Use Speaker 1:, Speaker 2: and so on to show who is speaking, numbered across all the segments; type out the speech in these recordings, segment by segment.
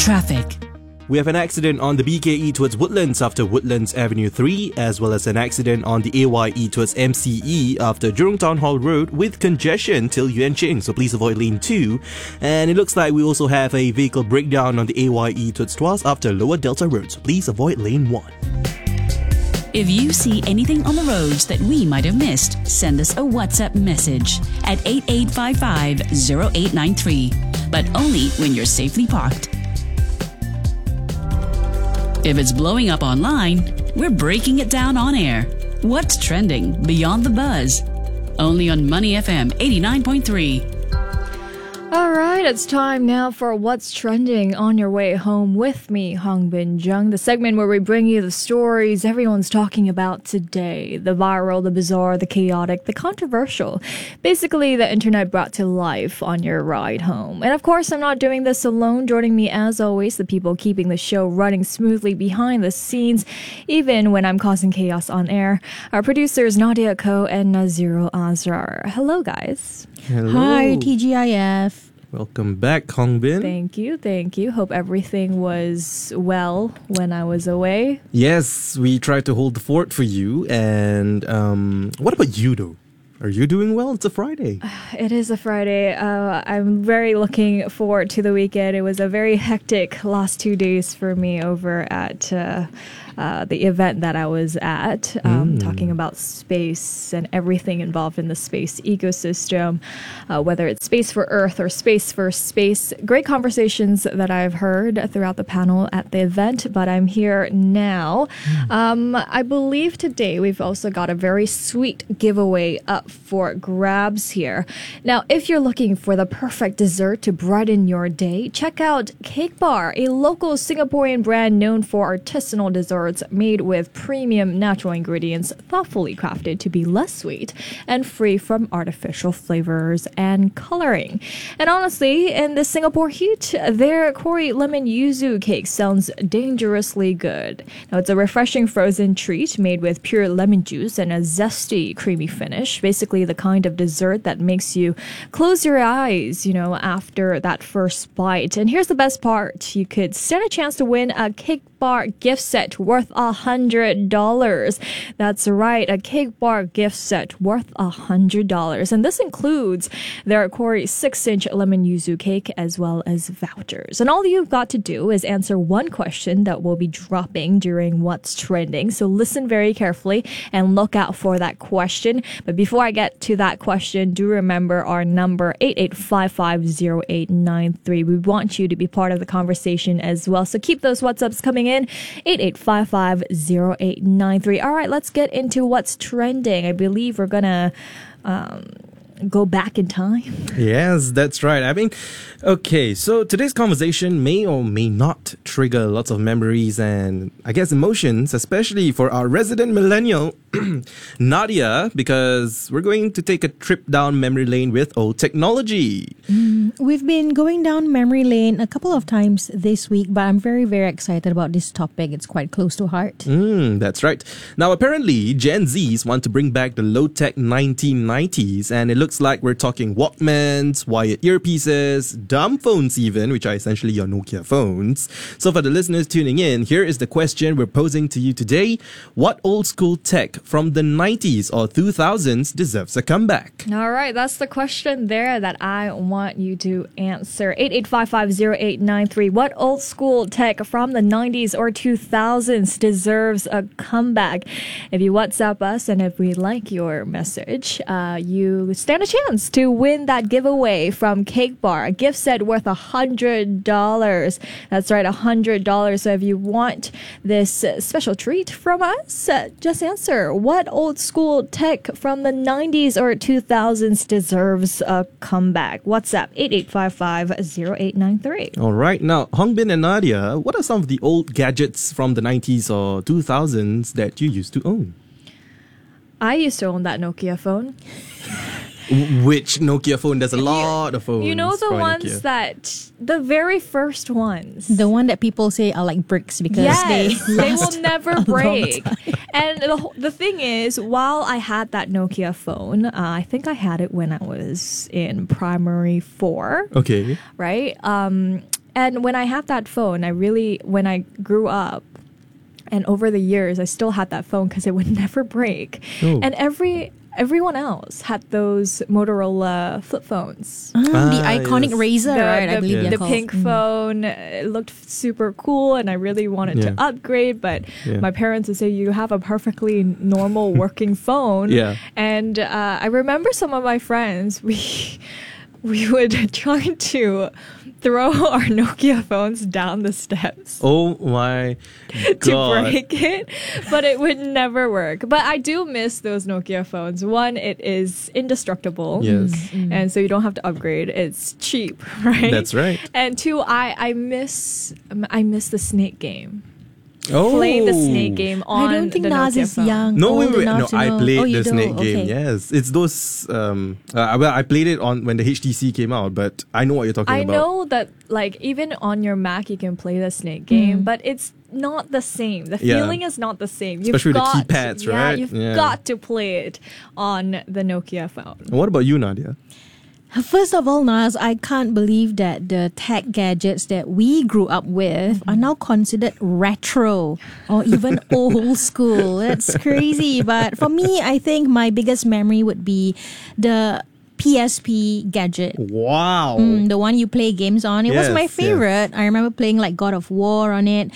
Speaker 1: Traffic.
Speaker 2: We have an accident on the BKE towards Woodlands after Woodlands Avenue 3, as well as an accident on the AYE towards MCE after Jurong Town Hall Road with congestion till Yuan Ching, so please avoid lane 2. And it looks like we also have a vehicle breakdown on the AYE towards Tuas after Lower Delta Road, so please avoid lane 1.
Speaker 1: If you see anything on the roads that we might have missed, send us a WhatsApp message at 8855-0893, but only when you're safely parked. If it's blowing up online, we're breaking it down on air. What's trending beyond the buzz? Only on Money FM 89.3.
Speaker 3: All right, it's time now for What's Trending on your way home with me, Hong Bin Jung, the segment where we bring you the stories everyone's talking about today. The viral, the bizarre, the chaotic, the controversial. Basically, the internet brought to life on your ride home. And of course, I'm not doing this alone. Joining me, as always, the people keeping the show running smoothly behind the scenes, even when I'm causing chaos on air. Our producers, Nadia Ko and Naziro Azrar. Hello, guys.
Speaker 2: Hello.
Speaker 4: Hi, TGIF.
Speaker 2: Welcome back, Hong Bin.
Speaker 3: Thank you. Hope everything was well when I was away.
Speaker 2: Yes, we tried to hold the fort for you. And what about you, though? Are you doing well? It's a Friday.
Speaker 3: It is a Friday. I'm very looking forward to the weekend. It was a very hectic last 2 days for me over at the event that I was at, talking about space and everything involved in the space ecosystem, whether it's space for Earth or space for space. Great conversations that I've heard throughout the panel at the event, but I'm here now. I believe today we've also got a very sweet giveaway up for grabs here. Now, if you're looking for the perfect dessert to brighten your day, check out Cake Bar, a local Singaporean brand known for artisanal desserts made with premium natural ingredients, thoughtfully crafted to be less sweet and free from artificial flavors and coloring. And honestly, in the Singapore heat, their Kori lemon yuzu cake sounds dangerously good. Now, it's a refreshing frozen treat made with pure lemon juice and a zesty, creamy finish. Basically, the kind of dessert that makes you close your eyes, after that first bite. And here's the best part. You could stand a chance to win a Cake Bar gift set worth $100. That's right, a Cake Bar gift set worth $100. And this includes their Kori 6-inch lemon yuzu cake as well as vouchers. And all you've got to do is answer one question that will be dropping during What's Trending. So listen very carefully and look out for that question. But before I get to that question, do remember our number 88550893. We want you to be part of the conversation as well. So keep those WhatsApps coming in. 88550893. All right, let's get into what's trending. I believe we're gonna go back in time.
Speaker 2: Yes, that's right. Okay, so today's conversation may or may not trigger lots of memories and, I guess, emotions, especially for our resident millennial, Nadia, because we're going to take a trip down memory lane with old technology.
Speaker 4: We've been going down memory lane a couple of times this week, but I'm very, very excited about this topic. It's quite close to heart.
Speaker 2: That's right. Now, apparently, Gen Zs want to bring back the low-tech 1990s, and it looks like we're talking Walkmans, wired earpieces, dumb phones even, which are essentially your Nokia phones. So for the listeners tuning in, here is the question we're posing to you today. What old school tech from the 90s or 2000s deserves a comeback?
Speaker 3: All right, that's the question there that I want you to answer. 88550893. What old school tech from the 90s or 2000s deserves a comeback? If you WhatsApp us and if we like your message, you stand a chance to win that giveaway from Cake Bar, a gift set worth $100. That's right, $100. So if you want this special treat from us, just answer, what old school tech from the 90s or 2000s deserves a comeback? WhatsApp 88550893.
Speaker 2: All right, now Hong Bin and Nadia, what are some of the old gadgets from the 90s or 2000s that you used to own?
Speaker 3: I used to own that Nokia phone.
Speaker 2: Which Nokia phone? There's a lot of phones.
Speaker 3: You know the
Speaker 2: from
Speaker 3: ones
Speaker 2: Nokia.
Speaker 3: that, the very first ones.
Speaker 4: The one that people say are like bricks because
Speaker 3: Yes, they
Speaker 4: last
Speaker 3: will never
Speaker 4: a long
Speaker 3: break.
Speaker 4: time.
Speaker 3: And the thing is, while I had that Nokia phone, I think I had it when I was in primary 4.
Speaker 2: Okay.
Speaker 3: Right? And when I had that phone, when I grew up, and over the years, I still had that phone because it would never break.
Speaker 2: Oh.
Speaker 3: And everyone else had those Motorola flip phones.
Speaker 4: The iconic
Speaker 2: yes.
Speaker 4: Razr, right? I believe
Speaker 3: the
Speaker 4: they're called.
Speaker 3: pink phone, it looked super cool, and I really wanted to upgrade, but my parents would say, you have a perfectly normal working phone.
Speaker 2: Yeah.
Speaker 3: And I remember some of my friends, we would try to throw our Nokia phones down the steps
Speaker 2: Oh my
Speaker 3: to
Speaker 2: god.
Speaker 3: break it, but it would never work. But I do miss those Nokia phones. One, it is indestructible.
Speaker 2: Yes.
Speaker 3: And so you don't have to upgrade. It's cheap, right?
Speaker 2: That's right.
Speaker 3: And two, I miss the Snake game.
Speaker 2: Oh.
Speaker 3: Playing the Snake game on
Speaker 4: I don't think
Speaker 3: the
Speaker 4: Naz
Speaker 3: Nokia
Speaker 4: is
Speaker 3: phone.
Speaker 4: young.
Speaker 2: No,
Speaker 4: old
Speaker 2: wait.
Speaker 4: enough
Speaker 2: No,
Speaker 4: to
Speaker 2: I
Speaker 4: know.
Speaker 2: played
Speaker 4: Oh, you
Speaker 2: the
Speaker 4: do?
Speaker 2: Snake game.
Speaker 4: Okay.
Speaker 2: Yes, it's those. Well, I played it on when the HTC came out, but I know what you're talking
Speaker 3: I
Speaker 2: about.
Speaker 3: know that, like, even on your Mac, you can play the Snake game, but it's not the same. The
Speaker 2: Yeah.
Speaker 3: feeling is not the same.
Speaker 2: Especially with the keypads, right?
Speaker 3: You've
Speaker 2: Yeah.
Speaker 3: got to play it on the Nokia phone.
Speaker 2: And what about you, Nadia?
Speaker 4: First of all, Naz, I can't believe that the tech gadgets that we grew up with are now considered retro or even old school. That's crazy. But for me, I think my biggest memory would be the PSP gadget.
Speaker 2: Wow.
Speaker 4: The one you play games on. It was
Speaker 2: Yes,
Speaker 4: my
Speaker 2: yes.
Speaker 4: favorite. I remember playing like God of War on it.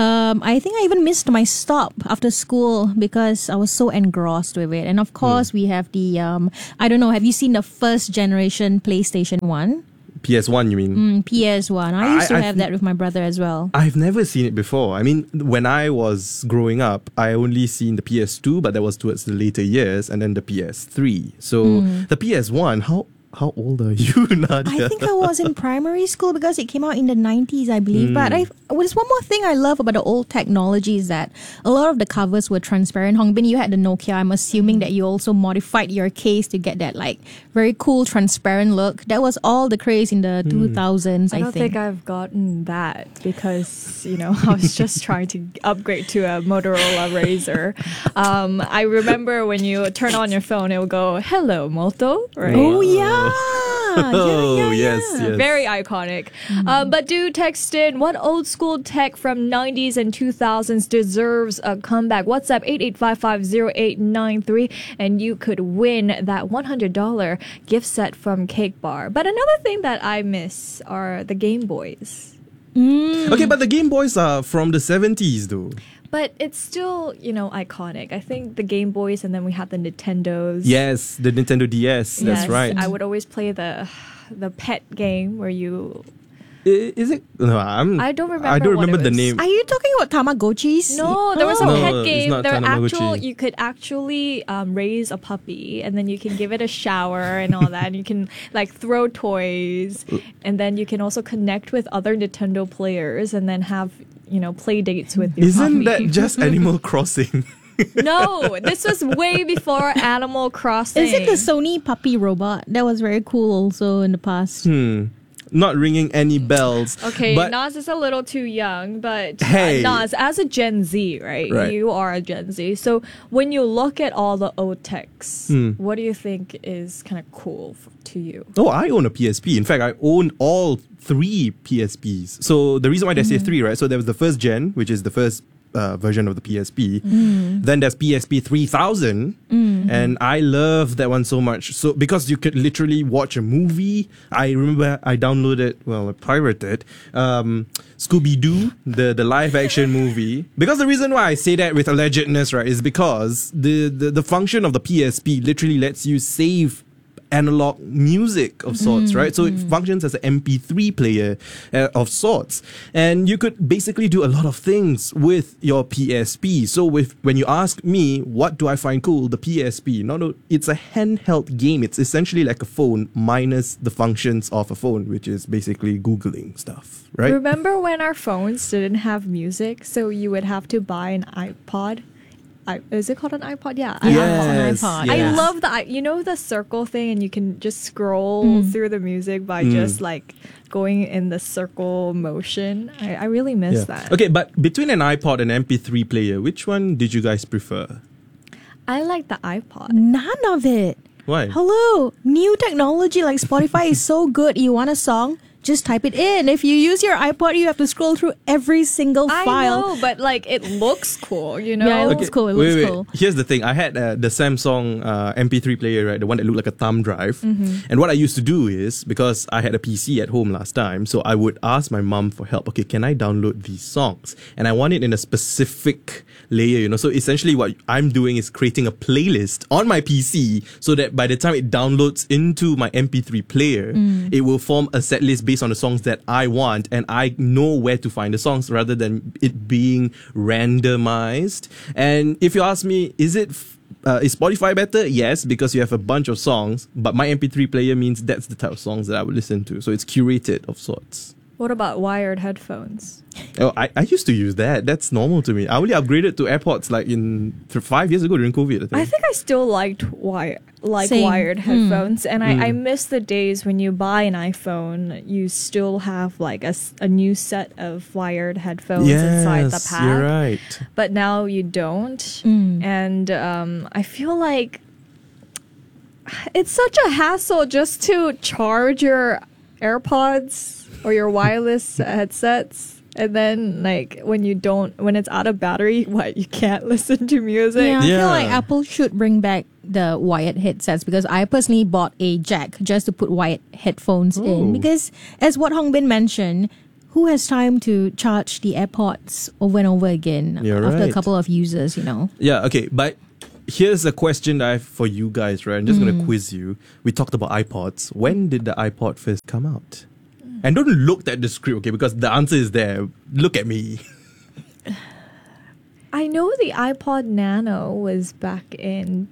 Speaker 4: I think I even missed my stop after school because I was so engrossed with it. And of course, we have the, I don't know, have you seen the first generation PlayStation 1?
Speaker 2: PS1, you mean?
Speaker 4: PS1. I used to
Speaker 2: I've-
Speaker 4: have that with my brother as well.
Speaker 2: I've never seen it before. I mean, when I was growing up, I only seen the PS2, but that was towards the later years, and then the PS3. So the PS1, how old are you, Nadia?
Speaker 4: I think I was in primary school because it came out in the 90s, I believe. But there's one more thing I love about the old technology is that a lot of the covers were transparent. Hongbin, you had the Nokia. I'm assuming that you also modified your case to get that like very cool transparent look. That was all the craze in the 2000s,
Speaker 3: I
Speaker 4: I
Speaker 3: don't think I've gotten that because, I was just trying to upgrade to a Motorola Razr. I remember when you turn on your phone, it will go, "Hello, Moto," right?
Speaker 4: Oh, yeah.
Speaker 2: Oh, yes, yes.
Speaker 3: Very iconic. But do text in what old school tech from 90s and 2000s deserves a comeback. WhatsApp 88550893 and you could win that $100 gift set from Cake Bar. But another thing that I miss are the Game Boys.
Speaker 2: Okay, but the Game Boys are from the 70s, though.
Speaker 3: But it's still, iconic. I think the Game Boys, and then we had the Nintendos.
Speaker 2: Yes, the Nintendo DS. That's
Speaker 3: Yes,
Speaker 2: right.
Speaker 3: I would always play the pet game where you...
Speaker 2: Is it? No,
Speaker 3: I don't remember
Speaker 2: I don't
Speaker 3: what it
Speaker 2: remember the
Speaker 3: was.
Speaker 2: name.
Speaker 4: Are you talking about Tamagotchis?
Speaker 3: No, there was a
Speaker 2: No,
Speaker 3: pet
Speaker 2: it's
Speaker 3: game.
Speaker 2: not
Speaker 3: There
Speaker 2: Tamagotchi.
Speaker 3: you could actually raise a puppy, and then you can give it a shower and all that. And you can like throw toys, and then you can also connect with other Nintendo players, and then have play dates with your
Speaker 2: Isn't
Speaker 3: puppy.
Speaker 2: that just Animal Crossing?
Speaker 3: No, this was way before Animal Crossing.
Speaker 4: Is it the Sony puppy robot? That was very cool also in the past.
Speaker 2: Not ringing any bells.
Speaker 3: Okay,
Speaker 2: but
Speaker 3: Nas is a little too young, but
Speaker 2: Hey.
Speaker 3: Nas, as a Gen Z, right?
Speaker 2: Right.
Speaker 3: You are a Gen Z. So when you look at all the old techs, what do you think is kind of cool to you?
Speaker 2: Oh, I own a PSP. In fact, I own all 3 PSPs. So the reason why I say 3, right? So there was the first gen, which is the first version of the PSP. Then there's PSP 3000, and I love that one so much. So because you could literally watch a movie. I remember I downloaded, I pirated Scooby Doo, the live action movie. Because the reason why I say that with allegedness, right, is because the function of the PSP literally lets you save analog music of sorts, right? So it functions as an MP3 player of sorts. And you could basically do a lot of things with your PSP. So when you ask me, what do I find cool? The PSP. It's a handheld game. It's essentially like a phone minus the functions of a phone, which is basically Googling stuff, right?
Speaker 3: Remember when our phones didn't have music, so you would have to buy an iPod? Is it called an iPod? Yeah.
Speaker 2: Yes,
Speaker 4: iPod.
Speaker 3: I
Speaker 2: yes.
Speaker 3: love the circle thing, and you can just scroll through the music by just like going in the circle motion. I really miss that.
Speaker 2: Okay, but between an iPod and MP3 player, which one did you guys prefer?
Speaker 3: I like the iPod.
Speaker 4: None of it.
Speaker 2: Why?
Speaker 4: Hello, new technology like Spotify is so good. You want a song? just type it in. If you use your iPod, you have to scroll through every single
Speaker 3: I
Speaker 4: file.
Speaker 3: know, but like it looks cool, you know?
Speaker 4: Yeah, it looks cool. It looks cool.
Speaker 2: Here's the thing. I had the Samsung MP3 player, right? The one that looked like a thumb drive. And what I used to do is, because I had a PC at home last time, so I would ask my mom for help. Okay, can I download these songs? And I want it in a specific layer, you know. So essentially what I'm doing is creating a playlist on my PC so that by the time it downloads into my MP3 player, it will form a set list based on the songs that I want, and I know where to find the songs rather than it being randomized. And if you ask me, is Spotify better? Yes, because you have a bunch of songs, but my MP3 player means that's the type of songs that I would listen to. So it's curated of sorts.
Speaker 3: What about wired headphones?
Speaker 2: Oh, I used to use that. That's normal to me. I only upgraded to AirPods like 5 years ago during COVID.
Speaker 3: I think I still liked
Speaker 4: Same.
Speaker 3: wired headphones, and I miss the days when you buy an iPhone, you still have like a new set of wired headphones inside the pack.
Speaker 2: You're right.
Speaker 3: But now you don't, and I feel like it's such a hassle just to charge your AirPods or your wireless headsets, and then like when it's out of battery, you can't listen to music.
Speaker 4: Yeah, I feel
Speaker 2: Yeah.
Speaker 4: like Apple should bring back the wired headsets, because I personally bought a jack just to put wired headphones in, because as what Hong Bin mentioned, who has time to charge the AirPods over and over again
Speaker 2: You're
Speaker 4: after a
Speaker 2: right.
Speaker 4: couple of users, you know?
Speaker 2: Yeah, okay, but here's a question I have for you guys, right? I'm just going to quiz you. We talked about iPods. When did the iPod first come out? And don't look at the script, okay? Because the answer is there. Look at me.
Speaker 3: I know the iPod Nano was back in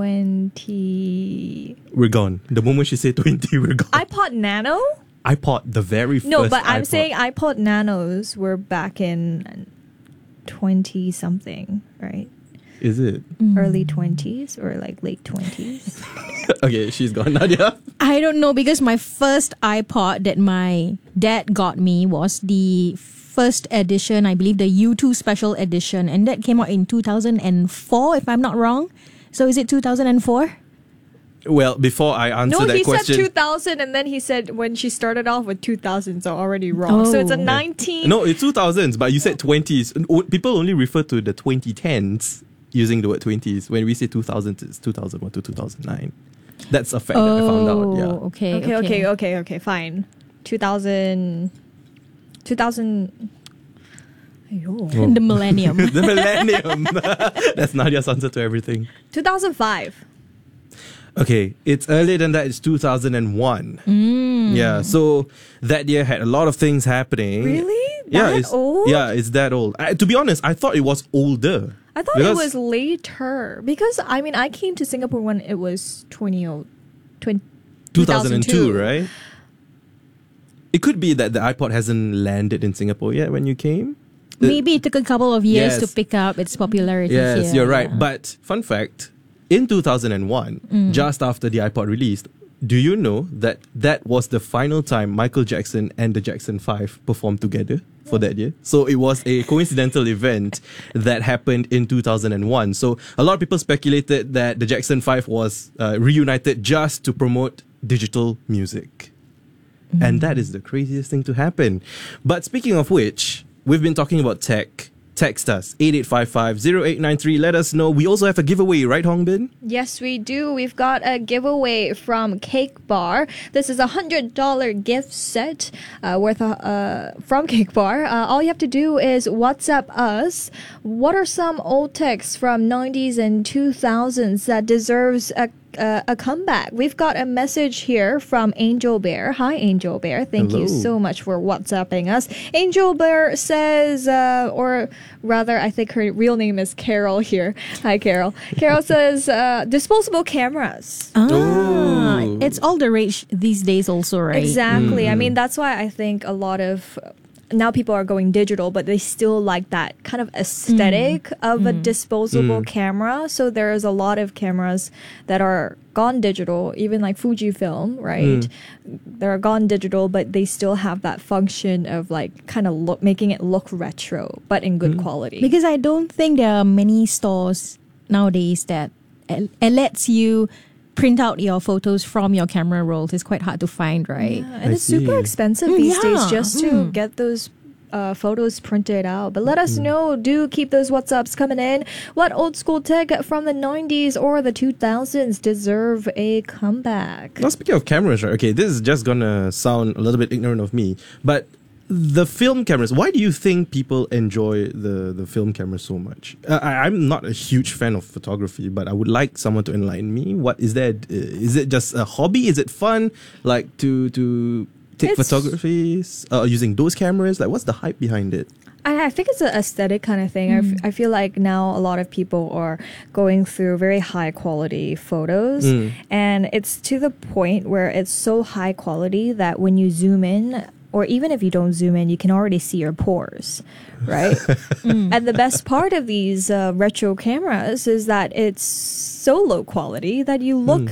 Speaker 3: 20.
Speaker 2: We're gone. The moment she said 20, we're gone.
Speaker 3: iPod Nano?
Speaker 2: iPod, the very first
Speaker 3: No, but I'm
Speaker 2: iPod.
Speaker 3: saying iPod Nanos were back in 20 something, right?
Speaker 2: Is it?
Speaker 3: Early 20s or like late 20s.
Speaker 2: Okay, she's gone. Nadia?
Speaker 4: I don't know, because my first iPod that my dad got me was the first edition, I believe the U2 special edition, and that came out in 2004, if I'm not wrong. So is it 2004?
Speaker 2: Well, before I answer
Speaker 3: No,
Speaker 2: that
Speaker 3: he
Speaker 2: question...
Speaker 3: said 2000, and then he said when she started off with 2000s are already wrong. So it's a
Speaker 4: Oh.
Speaker 3: 19.
Speaker 2: No, it's 2000s, but you said 20s. People only refer to the 2010s using the word 20s. When we say 2000s, it's 2001 to 2009. That's a fact that I found out. Yeah.
Speaker 3: Okay, fine. 2000. Ayo.
Speaker 4: The millennium.
Speaker 2: The millennium. That's Nadia's answer to everything.
Speaker 3: 2005.
Speaker 2: Okay, it's earlier than that. It's 2001. Yeah, so that year had a lot of things happening.
Speaker 3: Really?
Speaker 2: Yeah,
Speaker 3: That
Speaker 2: it's
Speaker 3: old?
Speaker 2: Yeah, it's that old. To be honest, I thought it was older.
Speaker 3: I thought it was later because I mean I came to Singapore when it was
Speaker 2: 2002, right? It could be that the iPod hasn't landed in Singapore yet when you came.
Speaker 4: Maybe it took a couple of years to
Speaker 2: Yes.
Speaker 4: pick up its popularity
Speaker 2: Yes,
Speaker 4: here.
Speaker 2: you're right.
Speaker 4: Yeah.
Speaker 2: But fun fact, in 2001, just after the iPod released, do you know that that was the final time Michael Jackson and the Jackson 5 performed together for that year? So it was a coincidental event that happened in 2001. So a lot of people speculated that the Jackson 5 was reunited just to promote digital music. And that is the craziest thing to happen. But speaking of which, we've been talking about tech. Text us 8855-0893. Let us know. We also have a giveaway, right, Hong Bin?
Speaker 3: Yes, we do. We've got a giveaway from Cake Bar. This is a $100 gift set from Cake Bar. All you have to do is WhatsApp us. What are some old texts from 90s and 2000s that deserves a comeback? We've got a message here from Angel Bear. Hi, Angel Bear. Thank you
Speaker 2: Hello.
Speaker 3: so much for WhatsApping us. Angel Bear says, or rather, I think her real name is Carol here. Hi, Carol. Carol says, disposable cameras.
Speaker 2: Oh.
Speaker 4: It's all the rage these days also, right?
Speaker 3: Exactly. I mean, that's why I think a lot of now people are going digital, but they still like that kind of aesthetic of a disposable camera. So there's a lot of cameras that are gone digital, even like Fujifilm, right? They're gone digital, but they still have that function of like kind of making it look retro, but in good quality.
Speaker 4: Because I don't think there are many stores nowadays that lets you print out your photos from your camera rolls. It's quite hard to find, right?
Speaker 3: Yeah, and
Speaker 2: I
Speaker 3: it's super
Speaker 2: see.
Speaker 3: expensive these days
Speaker 4: yeah.
Speaker 3: just to get those photos printed out. But let us know. Do keep those WhatsApps coming in. What old school tech from the 90s or the 2000s deserve a comeback?
Speaker 2: Now, speaking of cameras, right? Okay, this is just gonna sound a little bit ignorant of me, but the film cameras, why do you think people enjoy the film cameras so much? I'm not a huge fan of photography, but I would like someone to enlighten me. What is that? Is it just a hobby? Is it fun? Like to take
Speaker 3: It's-
Speaker 2: photographies using those cameras? Like, what's the hype behind it?
Speaker 3: I think it's an aesthetic kind of thing. I feel like now a lot of people are going through very high quality photos, and it's to the point where it's so high quality that when you zoom in, or even if you don't zoom in, you can already see your pores, right? And the best part of these retro cameras is that it's so low quality that you look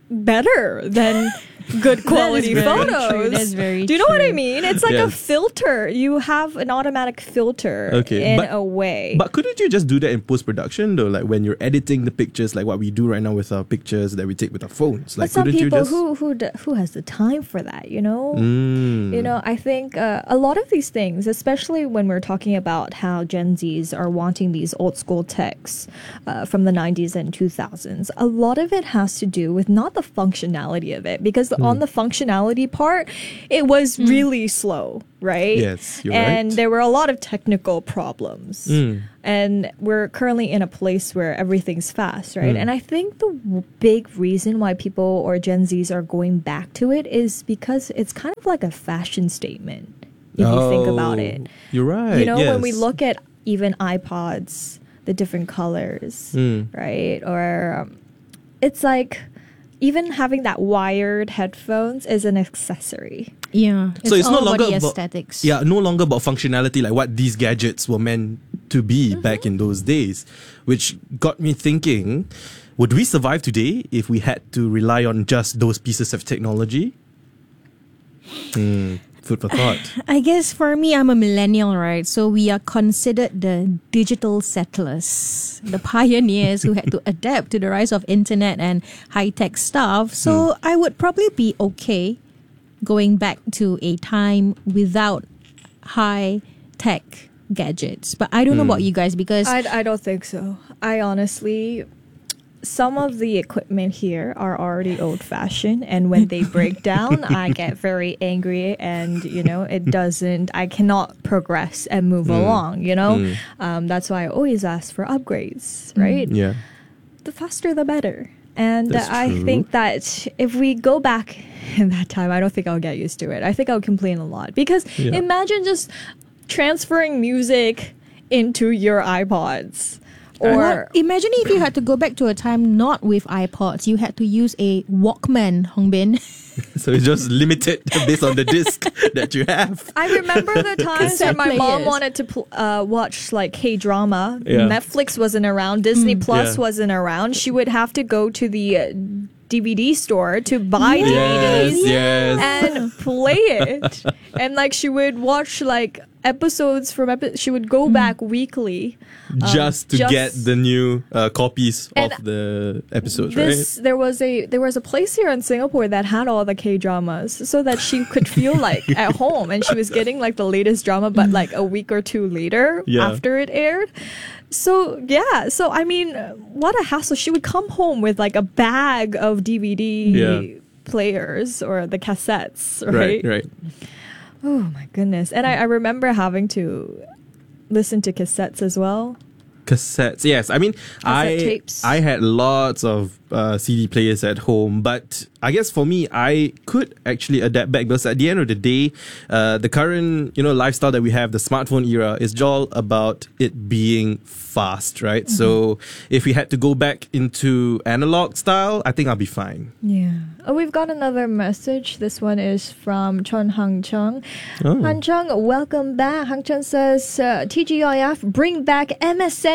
Speaker 3: better than good quality
Speaker 4: very
Speaker 3: photos.
Speaker 4: true. That's very
Speaker 3: Do you know what I
Speaker 4: true.
Speaker 3: mean? It's like a
Speaker 2: Yes.
Speaker 3: filter. You have an automatic filter
Speaker 2: Okay,
Speaker 3: in
Speaker 2: but-
Speaker 3: a way.
Speaker 2: But couldn't you just do that in post-production though? Like when you're editing the pictures, like what we do right now with our pictures that we take with our phones. Like,
Speaker 3: but some
Speaker 2: couldn't you
Speaker 3: people
Speaker 2: just...
Speaker 3: who has the time for that, you know?
Speaker 2: Mm.
Speaker 3: You know, I think a lot of these things, especially when we're talking about how Gen Zs are wanting these old school techs from the 90s and 2000s, a lot of it has to do with not the functionality of it, because on the functionality part, it was really slow, right?
Speaker 2: Yes, you're
Speaker 3: and
Speaker 2: right.
Speaker 3: there were a lot of technical problems. And we're currently in a place where everything's fast, right? And I think the big reason why people or Gen Zs are going back to it is because it's kind of like a fashion statement, if you think about it.
Speaker 2: You're right.
Speaker 3: You know, when we
Speaker 2: yes.
Speaker 3: look at even iPods, the different colors, right? Or it's like even having that wired headphones is an accessory.
Speaker 4: Yeah.
Speaker 2: So it's no
Speaker 4: all
Speaker 2: longer
Speaker 4: about the
Speaker 2: about
Speaker 4: aesthetics.
Speaker 2: Yeah, no longer about functionality, like what these gadgets were meant to be back in those days, which got me thinking: would we survive today if we had to rely on just those pieces of technology? Food for thought.
Speaker 4: I guess for me, I'm a millennial, right? So we are considered the digital settlers, the pioneers who had to adapt to the rise of internet and high-tech stuff. So I would probably be okay going back to a time without high-tech gadgets. But I don't know about you guys because
Speaker 3: I don't think so. I honestly, some of the equipment here are already old fashioned, and when they break down, I get very angry, and you know, I cannot progress and move along, you know? That's why I always ask for upgrades, right?
Speaker 2: Yeah.
Speaker 3: The faster the better. And
Speaker 2: That's
Speaker 3: I
Speaker 2: true.
Speaker 3: think that if we go back in that time, I don't think I'll get used to it. I think I'll complain a lot because
Speaker 2: Yeah.
Speaker 3: imagine just transferring music into your iPods. Or
Speaker 4: imagine if you had to go back to a time not with iPods, you had to use a Walkman, Hongbin.
Speaker 2: So it's just limited based on the disc that you have.
Speaker 3: I remember the times when
Speaker 4: Cassette
Speaker 3: my mom
Speaker 4: players.
Speaker 3: wanted to watch like K-drama.
Speaker 2: Yeah.
Speaker 3: Netflix wasn't around. Disney Plus
Speaker 2: Yeah.
Speaker 3: wasn't around. She would have to go to the DVD store to buy
Speaker 2: Yes,
Speaker 3: DVDs
Speaker 2: yes.
Speaker 3: and play it. And like she would watch like episodes from she would go back weekly.
Speaker 2: Just to
Speaker 3: just-
Speaker 2: get the new copies
Speaker 3: And
Speaker 2: of the episodes,
Speaker 3: There was a place here in Singapore that had all the K dramas, so that she could feel like at home, and she was getting like the latest drama, but like a week or two later
Speaker 2: Yeah.
Speaker 3: after it aired. So yeah, so I mean, what a hassle! She would come home with like a bag of DVD
Speaker 2: Yeah.
Speaker 3: players or the cassettes,
Speaker 2: right?
Speaker 3: right?
Speaker 2: Right.
Speaker 3: Oh my goodness! And I remember having to listen to cassettes as well.
Speaker 2: Cassettes, yes. I mean,
Speaker 3: tapes.
Speaker 2: I had lots of CD players at home, but I guess for me, I could actually adapt back because at the end of the day, the current lifestyle that we have, the smartphone era, is all about it being fast, right? So if we had to go back into analog style, I think I'll be fine.
Speaker 3: Yeah. Oh, we've got another message. This one is from Chun Hang Chung.
Speaker 2: Oh.
Speaker 3: Han Chung, welcome back. Hang Chung says, TGIF, bring back MSN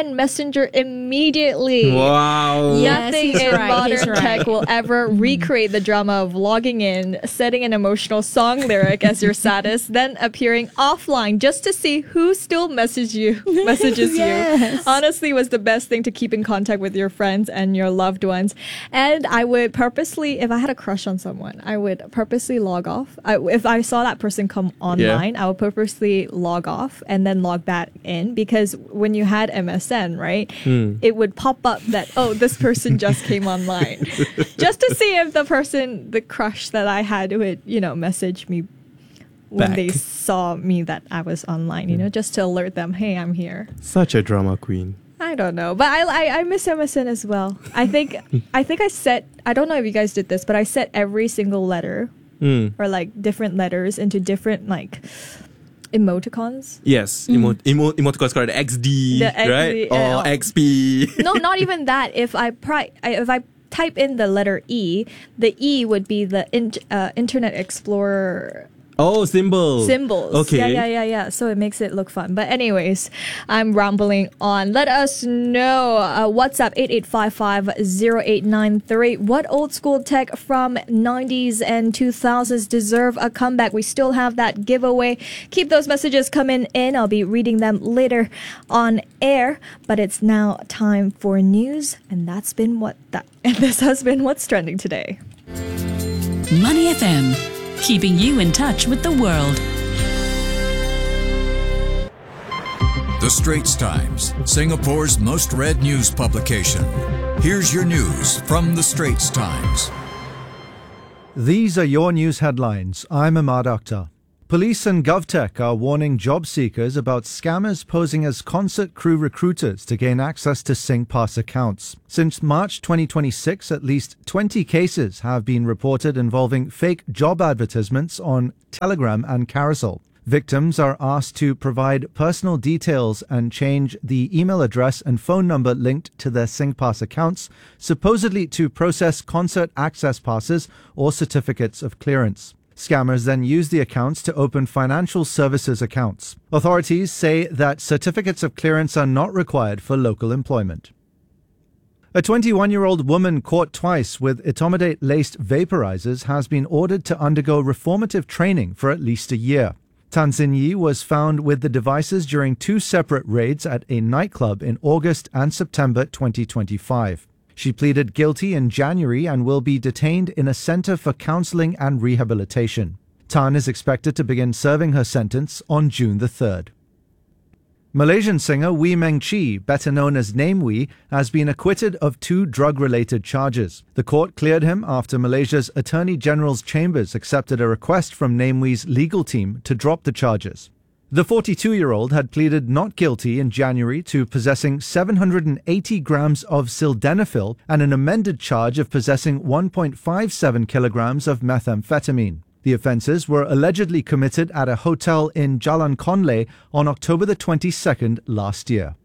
Speaker 3: end Messenger immediately.
Speaker 2: Wow.
Speaker 4: Yes,
Speaker 3: Nothing
Speaker 4: he's
Speaker 3: in
Speaker 4: right,
Speaker 3: modern
Speaker 4: he's right.
Speaker 3: tech will ever recreate the drama of logging in, setting an emotional song lyric as your status, then appearing offline just to see who still messages you.
Speaker 4: Yes.
Speaker 3: Honestly, was the best thing to keep in contact with your friends and your loved ones. And I would purposely, if I had a crush on someone, I would purposely log off. If I saw that person come online, I would purposely log off and then log back in, because when you had MSN, right, it would pop up that, oh, this person just came online, just to see if the crush that I had would, message me when
Speaker 2: Back.
Speaker 3: they saw me that I was online, just to alert them, hey, I'm here.
Speaker 2: Such a drama queen.
Speaker 3: I don't know, but I miss MSN as well. I think I set, I don't know if you guys did this, but I set every single letter or like different letters into different like emoticons.
Speaker 2: Yes, emoticons called XD,
Speaker 3: The XD,
Speaker 2: right? Or XP.
Speaker 3: No, not even that. If I type in the letter E, the E would be the Internet Explorer
Speaker 2: Oh, symbols. Okay.
Speaker 3: Yeah. So it makes it look fun. But anyways, I'm rambling on. Let us know. WhatsApp 8855-0893. What old school tech from 90s and 2000s deserve a comeback? We still have that giveaway. Keep those messages coming in. I'll be reading them later on air. But it's now time for news. And this has been What's Trending today.
Speaker 1: Money FM, keeping you in touch with the world.
Speaker 5: The Straits Times, Singapore's most read news publication. Here's your news from The Straits Times.
Speaker 6: These are your news headlines. I'm Ahmad Akhtar. Police and GovTech are warning job seekers about scammers posing as concert crew recruiters to gain access to SingPass accounts. Since March 2026, at least 20 cases have been reported involving fake job advertisements on Telegram and Carousel. Victims are asked to provide personal details and change the email address and phone number linked to their SingPass accounts, supposedly to process concert access passes or certificates of clearance. Scammers then use the accounts to open financial services accounts. Authorities say that certificates of clearance are not required for local employment. A 21-year-old woman caught twice with etomidate-laced vaporizers has been ordered to undergo reformative training for at least a year. Tan Sin Yi was found with the devices during two separate raids at a nightclub in August and September 2025. She pleaded guilty in January and will be detained in a center for counseling and rehabilitation. Tan is expected to begin serving her sentence on June the 3rd. Malaysian singer Wee Meng Chi, better known as Name Wee, has been acquitted of two drug-related charges. The court cleared him after Malaysia's Attorney General's chambers accepted a request from Name Wee's legal team to drop the charges. The 42-year-old had pleaded not guilty in January to possessing 780 grams of sildenafil and an amended charge of possessing 1.57 kilograms of methamphetamine. The offences were allegedly committed at a hotel in Jalan Conley on October the 22nd last year.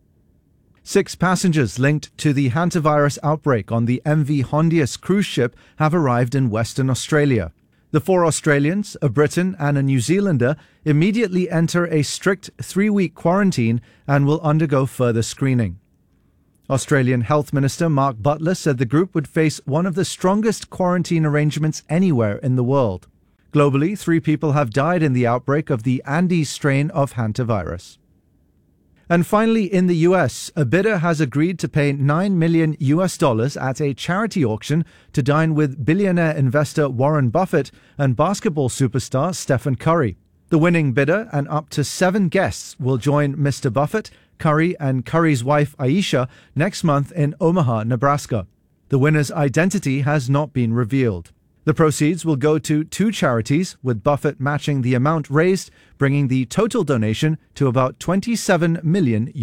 Speaker 6: 6 passengers linked to the hantavirus outbreak on the MV Hondius cruise ship have arrived in Western Australia. The 4 Australians, a Briton and a New Zealander, immediately enter a strict 3-week quarantine and will undergo further screening. Australian Health Minister Mark Butler said the group would face one of the strongest quarantine arrangements anywhere in the world. Globally, 3 people have died in the outbreak of the Andes strain of hantavirus. And finally, in the US, a bidder has agreed to pay $9 million at a charity auction to dine with billionaire investor Warren Buffett and basketball superstar Stephen Curry. The winning bidder and up to 7 guests will join Mr. Buffett, Curry, and Curry's wife Aisha next month in Omaha, Nebraska. The winner's identity has not been revealed. The proceeds will go to 2 charities, with Buffett matching the amount raised, bringing the total donation to about $27 million.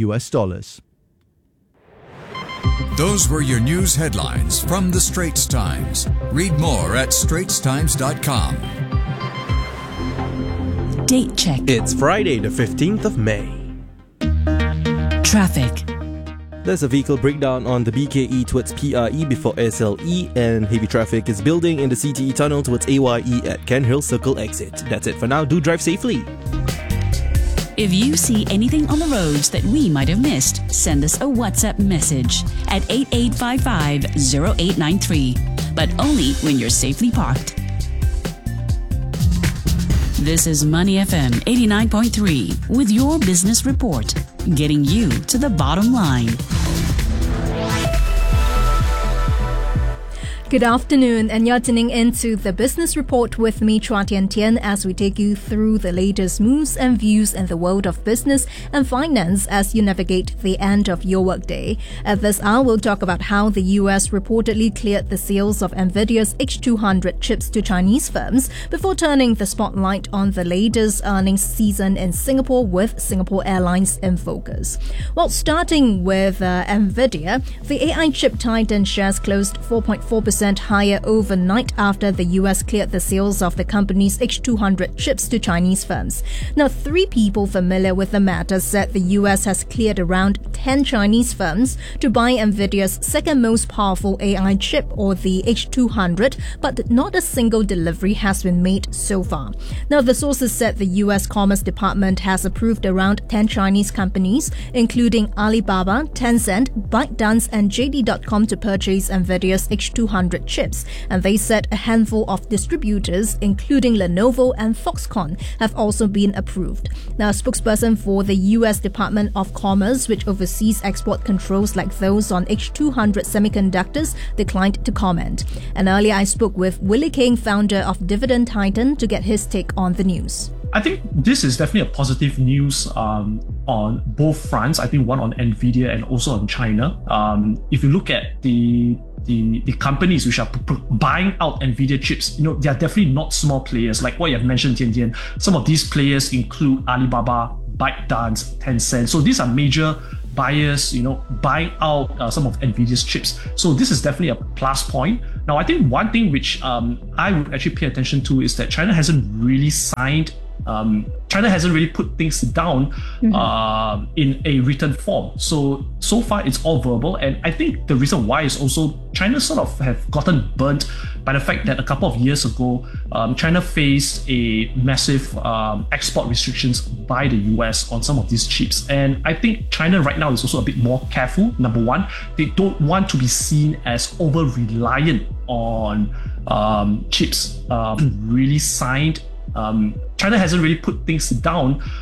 Speaker 5: Those were your news headlines from The Straits Times. Read more at straitstimes.com.
Speaker 1: Date check.
Speaker 2: It's Friday, the 15th of May.
Speaker 1: Traffic.
Speaker 2: There's a vehicle breakdown on the BKE towards PRE before SLE, and heavy traffic is building in the CTE tunnel towards AYE at Cairnhill Circle exit. That's it for now. Do drive safely.
Speaker 1: If you see anything on the roads that we might have missed, send us a WhatsApp message at 8855-0893, but only when you're safely parked. This is Money FM 89.3 with your business report, getting you to the bottom line.
Speaker 7: Good afternoon, and you're tuning into the Business Report with me, Chua Tian Tian, as we take you through the latest moves and views in the world of business and finance as you navigate the end of your workday. At this hour, we'll talk about how the US reportedly cleared the sales of NVIDIA's H200 chips to Chinese firms before turning the spotlight on the latest earnings season in Singapore with Singapore Airlines in focus. Well, starting with NVIDIA, the AI chip titan shares closed 4.4% higher overnight after the US cleared the sales of the company's H200 chips to Chinese firms. Now, 3 people familiar with the matter said the US has cleared around 10 Chinese firms to buy NVIDIA's second most powerful AI chip, or the H200, but not a single delivery has been made so far. Now, the sources said the US Commerce Department has approved around 10 Chinese companies, including Alibaba, Tencent, ByteDance, and JD.com to purchase NVIDIA's H200 chips, and they said a handful of distributors, including Lenovo and Foxconn, have also been approved. Now, a spokesperson for the US Department of Commerce, which oversees export controls like those on H200 semiconductors, declined to comment. And earlier I spoke with Willie King, founder of Dividend Titan, to get his take on the news.
Speaker 8: I think this is definitely a positive news on both fronts. I think one on NVIDIA and also on China. If you look at the companies which are buying out NVIDIA chips, they are definitely not small players. Like what you have mentioned, Tian Tian, some of these players include Alibaba, ByteDance, Tencent. So these are major buyers, buying out some of NVIDIA's chips. So this is definitely a plus point. Now, I think one thing which I would actually pay attention to is that China hasn't really put things down in a written form. So far it's all verbal, and I think the reason why is also China sort of have gotten burnt by the fact that a couple of years ago, China faced a massive export restrictions by the US on some of these chips. And I think China right now is also a bit more careful. Number one, they don't want to be seen as over-reliant on chips. China hasn't really put things down